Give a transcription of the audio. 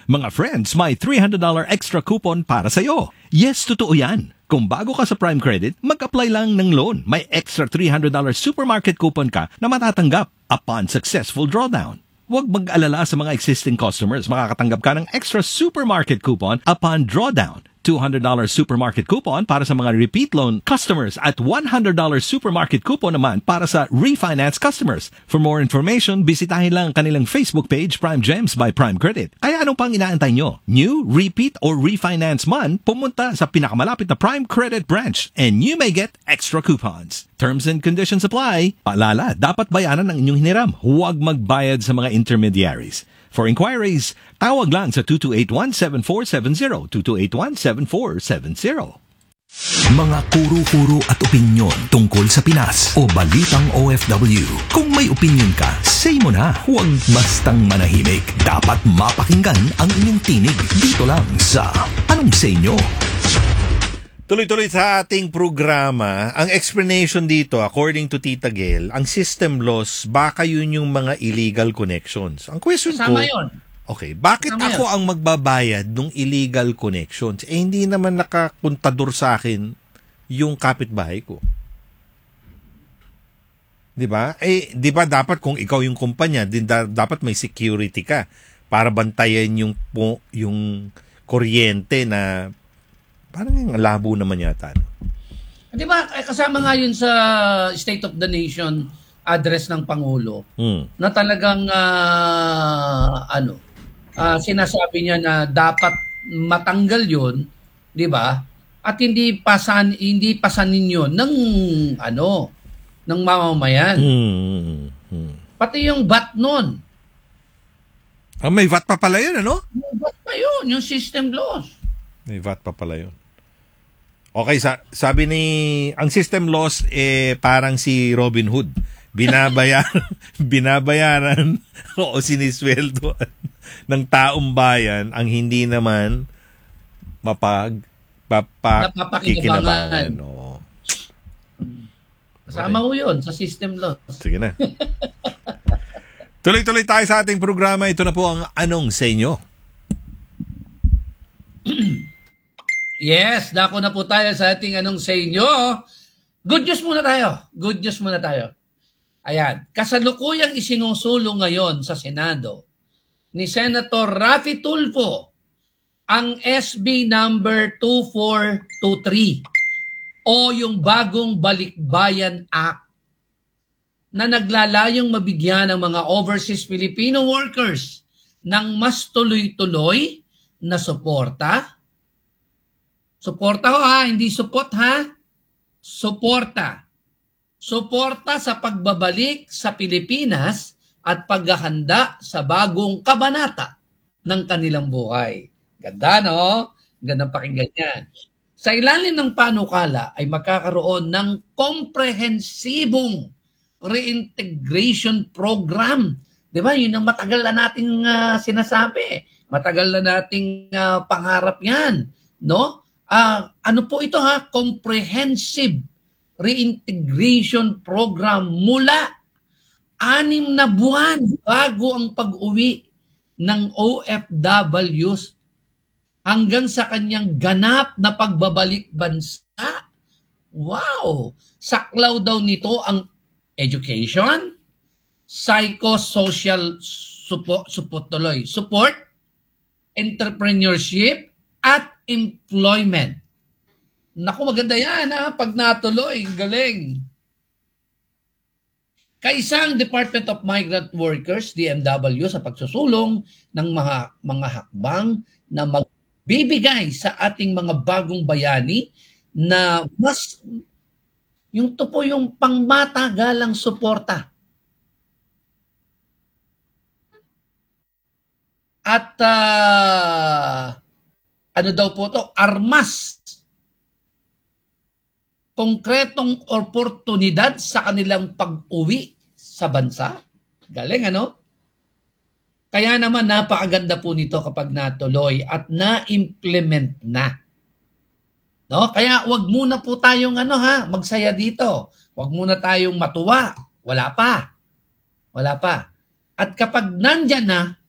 Mga friends, may $300 extra coupon para sa'yo. Yes, totoo yan. Kung bago ka sa Prime Credit, mag-apply lang ng loan. May extra $300 supermarket coupon ka na matatanggap upon successful drawdown. Huwag mag-alala sa mga existing customers. Makakatanggap ka ng extra supermarket coupon upon drawdown. $200 supermarket coupon para sa mga repeat loan customers at $100 supermarket coupon naman para sa refinance customers. For more information, bisitahin lang kanilang Facebook page, Prime Gems by Prime Credit. Kaya anong pang inaantay nyo? New, repeat, or refinance man, pumunta sa pinakamalapit na Prime Credit branch and you may get extra coupons. Terms and conditions apply. Paalala, dapat bayaran ng inyong hiniram. Huwag magbayad sa mga intermediaries. For inquiries, tawag lang sa 2281-7470, 2281-7470. Mga kuro-kuro at opinyon tungkol sa Pinas o balitang OFW. Kung may opinyon ka, say mo na. Huwag bastang manahimik. Dapat mapakinggan ang inyong tinig dito lang sa Anong Sa Inyo? Tuloy-tuloy sa ating programa, ang explanation dito, according to Tita Gail, ang system loss, baka yun yung mga illegal connections. Ang question Kasama ko, yun. okay, bakit Kasama ako yun. ang magbabayad ng illegal connections? Eh, hindi naman nakakontador sa akin yung kapitbahay ko. Di ba? Eh, di ba dapat kung ikaw yung kumpanya, dapat may security ka para bantayan yung kuryente na parang yung labo naman yata. Di ba, kasama nga yun sa State of the Nation address ng Pangulo na talagang sinasabi niya na dapat matanggal yun, di ba? At hindi pasanin yun ng mamamayan. Pati yung VAT nun. May VAT pa pala yun, ano? Yung VAT pa yun, yung system loss. May VAT pa pala yun. Okay, sabi ang system loss parang si Robin Hood. Binabayaran o sinisweldo ng taong bayan ang hindi naman mapapakikinabangan. No. Kasama ko yun sa system loss. Sige na. Tuloy-tuloy tayo sa ating programa. Ito na po ang Anong Sa Inyo. Yes, dako na po tayo sa ating Anong Sa Inyo. Good news muna tayo. Ayan, kasalukuyang isinusulong ngayon sa Senado ni Senator Raffy Tulfo ang SB number 2423 o yung bagong Balikbayan Act na naglalayong mabigyan ng mga overseas Filipino workers ng mas tuloy-tuloy na suporta. Suporta ho ha, hindi support ha. Suporta. Suporta sa pagbabalik sa Pilipinas at paghahanda sa bagong kabanata ng kanilang buhay. Ganda no? Gandang pakinggan yan. Sa ilalim ng panukala ay magkakaroon ng komprehensibong reintegration program. Di ba? Yun ang matagal na nating sinasabi. Matagal na nating pangarap yan. No? Ano po ito ha? Comprehensive reintegration program mula 6 na buwan bago ang pag-uwi ng OFWs hanggang sa kanyang ganap na pagbabalik bansa. Wow! Saklaw daw nito ang education, psychosocial support, entrepreneurship, at employment. Naku, maganda yan ha, pag natuloy, galing. Kaisang Department of Migrant Workers, DMW, sa pagsusulong ng mga hakbang na magbibigay sa ating mga bagong bayani na mas, yung to po yung pangmatagalang suporta. At ano daw po to? Armas. Konkretong oportunidad sa kanilang pag-uwi sa bansa. Galing, ano? Kaya naman napakaganda po nito kapag natuloy at na-implement na. No? Kaya wag muna po tayong magsaya dito. Wag muna tayong matuwa. Wala pa. At kapag nandyan na,